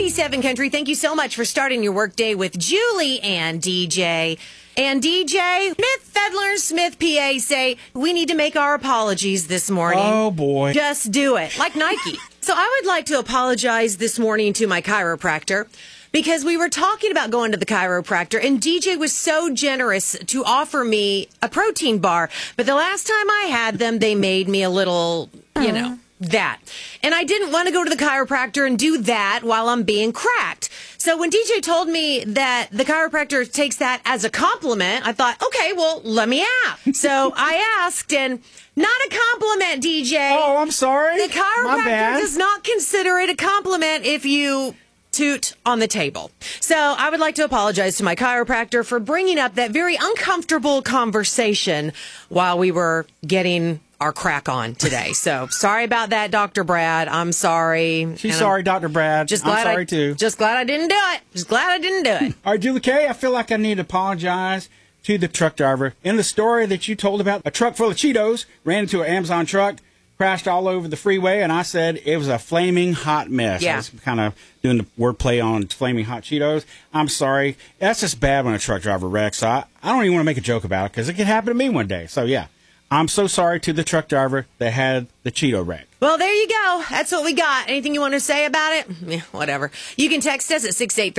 97 Country. Thank you so much for starting your workday with Julie and DJ. And DJ, Smith, Fedler, Smith, PA say, we need to make our apologies this morning. Oh, boy. Just do it, like Nike. So I would like to apologize this morning to my chiropractor because we were talking about going to the chiropractor, and DJ was so generous to offer me a protein bar. But the last time I had them, they made me a little, that. And I didn't want to go to the chiropractor and do that while I'm being cracked. So when DJ told me that the chiropractor takes that as a compliment, I thought, okay, well, let me ask. So I asked, and not a compliment, DJ. Oh, I'm sorry. The chiropractor does not consider it a compliment if you toot on the table. So I would like to apologize to my chiropractor for bringing up that very uncomfortable conversation while we were getting our crack on today. So sorry about that, Dr. Brad. I'm sorry. She's sorry, Dr. Brad. I'm sorry, too. Just glad I didn't do it. Just glad I didn't do it. All right, Julie K., I feel like I need to apologize to the truck driver. In the story that you told about, a truck full of Cheetos ran into an Amazon truck, crashed all over the freeway, and I said it was a flaming hot mess. Yeah. I was kind of doing the wordplay on flaming hot Cheetos. I'm sorry. That's just bad when a truck driver wrecks. So I don't even want to make a joke about it because it could happen to me one day. So, yeah. I'm so sorry to the truck driver that had the Cheeto wreck. Well, there you go. That's what we got. Anything you want to say about it? Yeah, whatever. You can text us at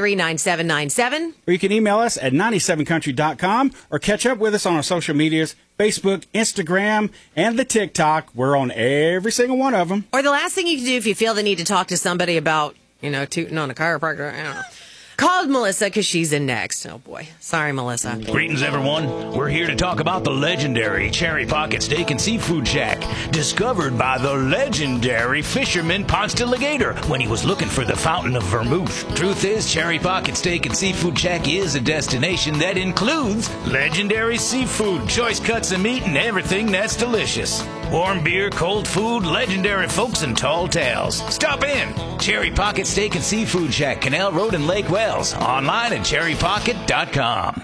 683-9797. Or you can email us at 97country.com or catch up with us on our social medias, Facebook, Instagram, and the TikTok. We're on every single one of them. Or the last thing you can do if you feel the need to talk to somebody about, tooting on a chiropractor, I don't know. Called Melissa because she's in next. Oh, boy. Sorry, Melissa. Greetings, everyone. We're here to talk about the legendary Cherry Pocket Steak and Seafood Shack, discovered by the legendary fisherman Ponce de Legator when he was looking for the fountain of vermouth. Truth is, Cherry Pocket Steak and Seafood Shack is a destination that includes legendary seafood, choice cuts of meat, and everything that's delicious. Warm beer, cold food, legendary folks, and tall tales. Stop in. Cherry Pocket Steak and Seafood Shack, Canal Road in Lake Wells. Online at cherrypocket.com.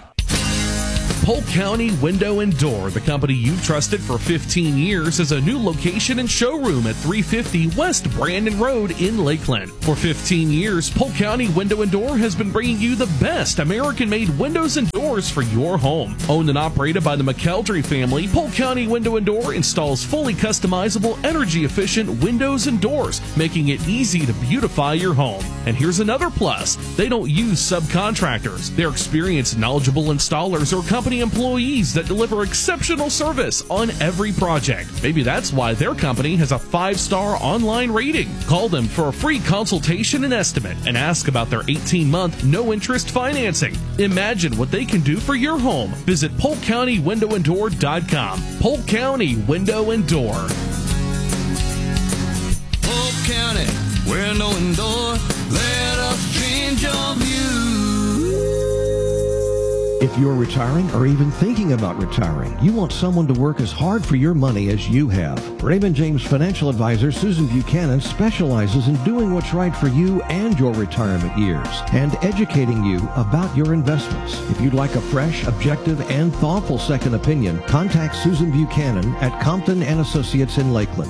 Polk County Window and Door, the company you've trusted for 15 years, is a new location and showroom at 350 West Brandon Road in Lakeland. For 15 years, Polk County Window and Door has been bringing you the best American-made windows and doors for your home. Owned and operated by the McKeldry family, Polk County Window and Door installs fully customizable, energy-efficient windows and doors, making it easy to beautify your home. And here's another plus. They don't use subcontractors. They're experienced, knowledgeable installers or company employees that deliver exceptional service on every project. Maybe that's why their company has a 5-star online rating. Call them for a free consultation and estimate and ask about their 18-month no-interest financing. Imagine what they can do for your home. Visit PolkCountyWindowAndDoor.com. Polk County Window and Door. Polk County Window and Door, let us change your view. If you're retiring or even thinking about retiring, you want someone to work as hard for your money as you have. Raymond James financial advisor Susan Buchanan specializes in doing what's right for you and your retirement years and educating you about your investments. If you'd like a fresh, objective, and thoughtful second opinion, contact Susan Buchanan at Compton & Associates in Lakeland,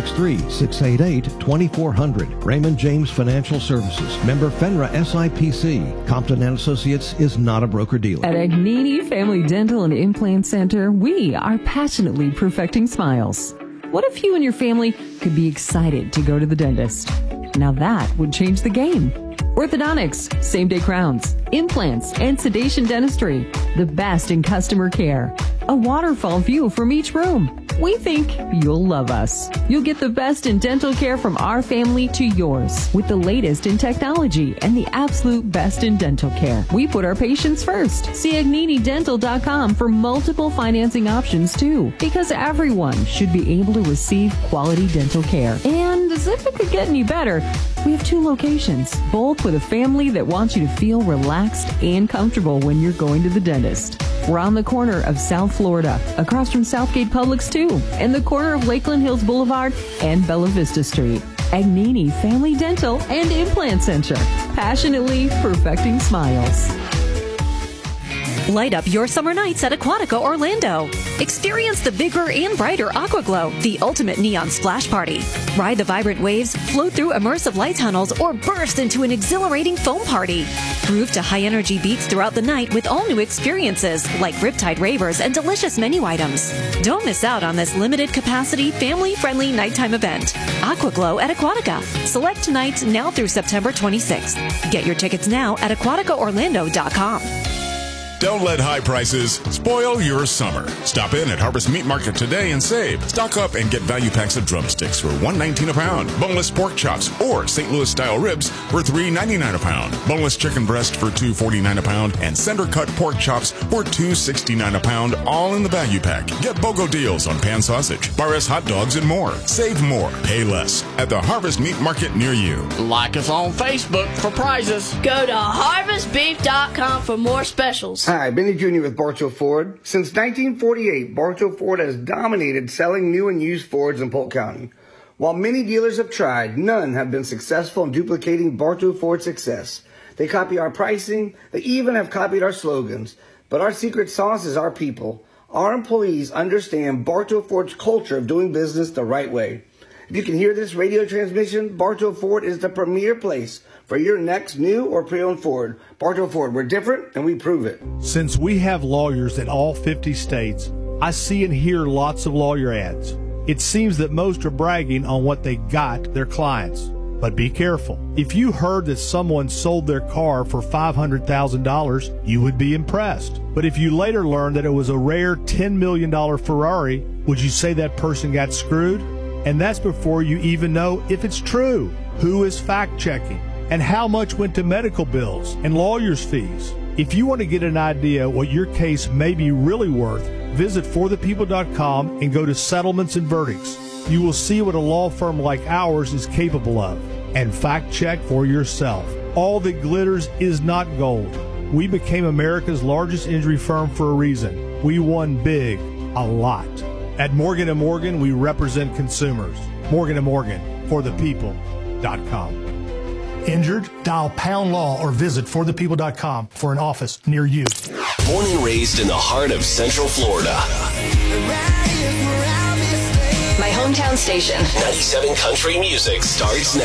863-688-2400. Raymond James Financial Services, member FINRA SIPC. Compton & Associates is not a broker-dealer. At Agnini Family Dental and Implant Center, we are passionately perfecting smiles. What if you and your family could be excited to go to the dentist? Now that would change the game. Orthodontics, same-day crowns, implants, and sedation dentistry. The best in customer care. A waterfall view from each room. We think you'll love us. You'll get the best in dental care from our family to yours with the latest in technology and the absolute best in dental care. We put our patients first. See AgniniDental.com for multiple financing options too, because everyone should be able to receive quality dental care. And as if it could get any better, we have 2 locations, both with a family that wants you to feel relaxed and comfortable when you're going to the dentist. We're on the corner of South Florida, across from Southgate Publix 2, and the corner of Lakeland Hills Boulevard and Bella Vista Street. Agnini Family Dental and Implant Center, passionately perfecting smiles. Light up your summer nights at Aquatica Orlando. Experience the bigger and brighter Aquaglow, the ultimate neon splash party. Ride the vibrant waves, float through immersive light tunnels, or burst into an exhilarating foam party. Groove to high-energy beats throughout the night with all new experiences like Riptide Ravers and delicious menu items. Don't miss out on this limited-capacity, family-friendly nighttime event. Aquaglow at Aquatica. Select nights now through September 26th. Get your tickets now at aquaticaorlando.com. Don't let high prices spoil your summer. Stop in at Harvest Meat Market today and save. Stock up and get value packs of drumsticks for $1.19 a pound, boneless pork chops or St. Louis style ribs for $3.99 a pound, boneless chicken breast for $2.49 a pound, and center cut pork chops for $2.69 a pound, all in the value pack. Get BOGO deals on pan sausage, Bar S hot dogs, and more. Save more, pay less at the Harvest Meat Market near you. Like us on Facebook for prizes. Go to harvestbeef.com for more specials. Hi, Benny Jr. with Bartow Ford. Since 1948, Bartow Ford has dominated selling new and used Fords in Polk County. While many dealers have tried, none have been successful in duplicating Bartow Ford's success. They copy our pricing. They even have copied our slogans. But our secret sauce is our people. Our employees understand Bartow Ford's culture of doing business the right way. If you can hear this radio transmission, Bartow Ford is the premier place for your next new or pre-owned Ford. Bartow Ford, we're different and we prove it. Since we have lawyers in all 50 states, I see and hear lots of lawyer ads. It seems that most are bragging on what they got their clients. But be careful. If you heard that someone sold their car for $500,000, you would be impressed. But if you later learned that it was a rare $10 million Ferrari, would you say that person got screwed? And that's before you even know if it's true. Who is fact-checking? And how much went to medical bills and lawyers' fees? If you want to get an idea what your case may be really worth, visit forthepeople.com and go to settlements and verdicts. You will see what a law firm like ours is capable of. And fact-check for yourself. All that glitters is not gold. We became America's largest injury firm for a reason. We won big, a lot. At Morgan & Morgan, we represent consumers. Morgan & Morgan, forthepeople.com. Injured? Dial pound law or visit forthepeople.com for an office near you. Born and raised in the heart of Central Florida. My hometown station. 97 Country Music starts now.